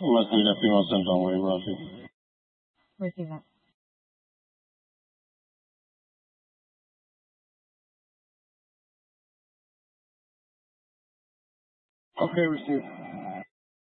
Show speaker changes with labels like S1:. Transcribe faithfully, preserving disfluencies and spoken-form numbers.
S1: must be the female symptom where you want to.
S2: Receive that.
S1: Okay, receive.